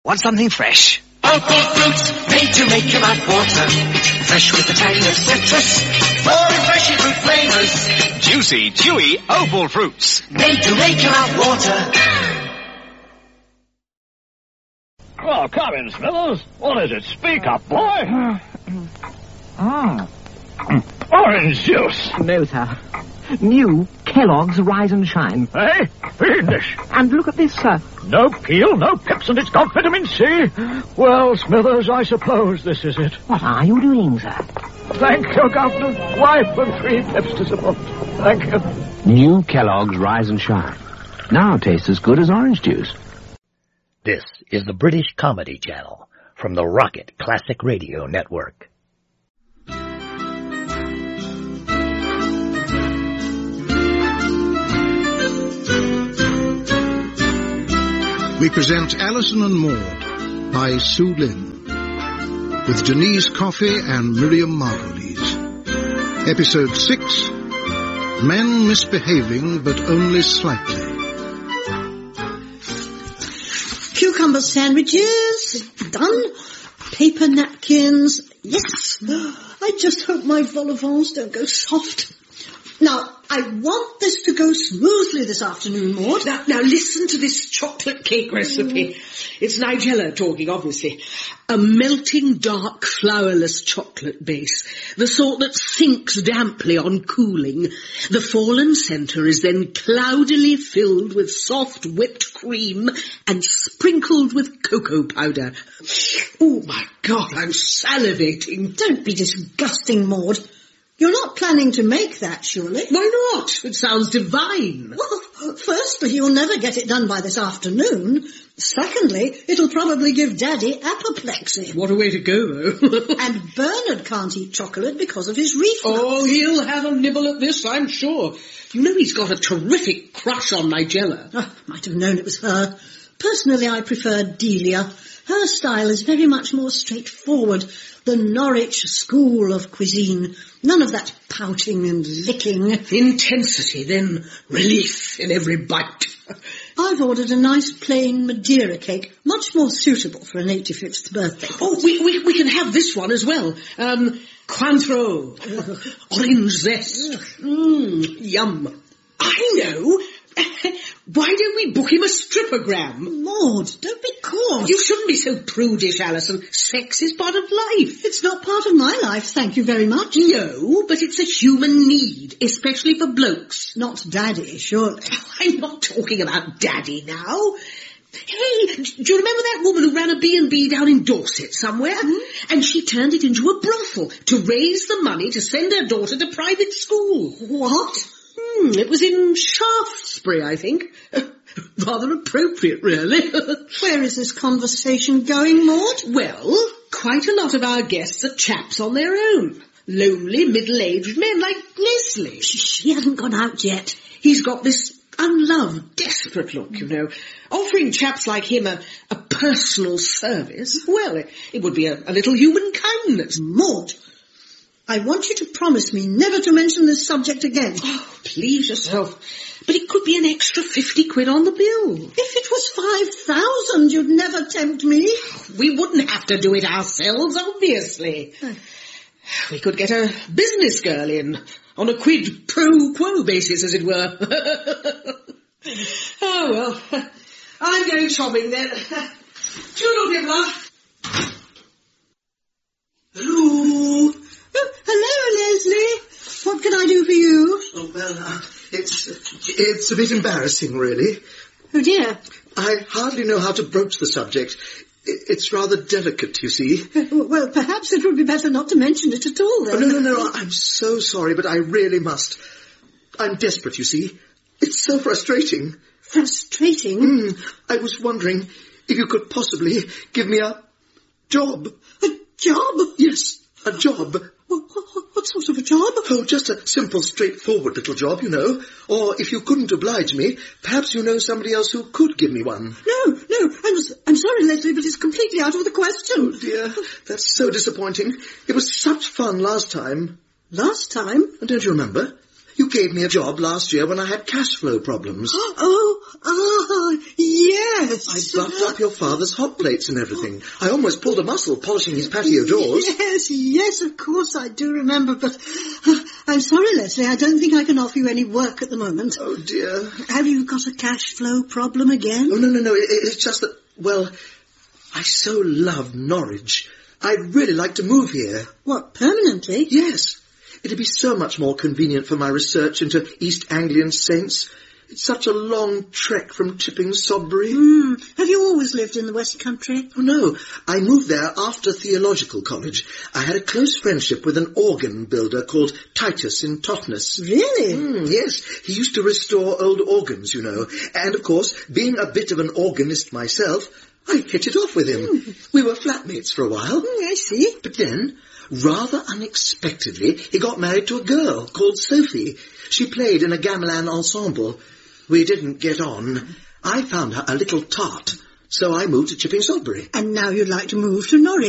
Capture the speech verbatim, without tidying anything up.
Want something fresh? Opal fruits, made to make your mouth water. Fresh with the tang of citrus, for refreshing fruit flavors. Juicy, chewy Opal fruits. Made to make your mouth water. Oh, come in, Smithers. What is it? Speak up, boy. Mm. Orange juice. No, sir. New Kellogg's Rise and Shine. Hey, fiendish. And look at this, sir. No peel, no pips, and it's got vitamin C. Well, Smithers, I suppose this is it. What are you doing, sir? Thank you, Governor. Wife and three pips to support. Thank you. New Kellogg's Rise and Shine. Now tastes as good as orange juice. This is the British Comedy Channel from the Rocket Classic Radio Network. We present Alison and Maud by Sue Lynn, with Denise Coffey and Miriam Margolyes. Episode six, Men Misbehaving But Only Slightly. Cucumber sandwiches, done. Paper napkins, yes. I just hope my vol au vents don't go soft. Now, I want this to go smoothly this afternoon, Maud. Now, now listen to this chocolate cake recipe. Mm. It's Nigella talking, obviously. A melting, dark, flourless chocolate base. The sort that sinks damply on cooling. The fallen centre is then cloudily filled with soft whipped cream and sprinkled with cocoa powder. Oh, my God, I'm salivating. Don't be disgusting, Maud. You're not planning to make that, surely? Why not? It sounds divine. Well, firstly, you'll never get it done by this afternoon. Secondly, it'll probably give Daddy apoplexy. What a way to go, though. And Bernard can't eat chocolate because of his reflux. Oh, he'll have a nibble at this, I'm sure. You know he's got a terrific crush on Nigella. Oh, might have known it was her. Personally, I prefer Delia. Her style is very much more straightforward. The Norwich school of cuisine. None of that pouting and licking. Intensity, then relief in every bite. I've ordered a nice plain Madeira cake, much more suitable for an eighty-fifth birthday. Oh, we, we, we can have this one as well. Um, Cointreau. Orange zest. Mmm, yum. I know. Why don't we book him a stripogram? Maud, don't be coarse. You shouldn't be so prudish, Alison. Sex is part of life. It's not part of my life, thank you very much. No, but it's a human need, especially for blokes. Not Daddy, surely. Oh, I'm not talking about Daddy now. Hey, do you remember that woman who ran a B and B down in Dorset somewhere? Mm-hmm. And she turned it into a brothel to raise the money to send her daughter to private school. What? Hmm, it was in Shaftesbury, I think. Rather appropriate, really. Where is this conversation going, Maud? Well, quite a lot of our guests are chaps on their own. Lonely, middle-aged men like Leslie. She hasn't gone out yet. He's got this unloved, desperate look, you know. Offering chaps like him a, a personal service, well, it, it would be a, a little human kindness. Maud, I want you to promise me never to mention this subject again. Oh, please yourself. But it could be an extra fifty quid on the bill. If it was five thousand, you'd never tempt me. We wouldn't have to do it ourselves, obviously. We could get a business girl in, on a quid pro quo basis, as it were. Oh, well, I'm going shopping then. Toodle dibbler. Hello. Oh, hello, Leslie. What can I do for you? Oh, well, uh, it's, it's a bit embarrassing, really. Oh, dear. I hardly know how to broach the subject. It's rather delicate, you see. Well, perhaps it would be better not to mention it at all, then. Oh, no, no, no, I'm so sorry, but I really must. I'm desperate, you see. It's so frustrating. Frustrating? Mm, I was wondering if you could possibly give me a job. A job? Yes, a job. What, what, what sort of a job? Oh, just a simple, straightforward little job, you know. Or if you couldn't oblige me, perhaps you know somebody else who could give me one. No, no, I'm, I'm sorry, Leslie, but it's completely out of the question. Oh, dear, that's so disappointing. It was such fun last time. Last time? Don't you remember? You gave me a job last year when I had cash flow problems. Oh, oh, yes. I buffed up your father's hot plates and everything. I almost pulled a muscle polishing his patio doors. Yes, yes, of course I do remember, but uh, I'm sorry, Leslie, I don't think I can offer you any work at the moment. Oh, dear. Have you got a cash flow problem again? Oh, no, no, no, it, it's just that, well, I so love Norwich. I'd really like to move here. What, permanently? Yes. It'd be so much more convenient for my research into East Anglian saints. It's such a long trek from Chipping Sodbury. Mm. Have you always lived in the West Country? Oh, no. I moved there after theological college. I had a close friendship with an organ builder called Titus in Totnes. Really? Mm, yes. He used to restore old organs, you know. And, of course, being a bit of an organist myself, I hit it off with him. Mm. We were flatmates for a while. Mm, I see. But then, rather unexpectedly, he got married to a girl called Sophie. She played in a gamelan ensemble. We didn't get on. I found her a little tart, so I moved to Chipping Sodbury. And now you'd like to move to Norwich.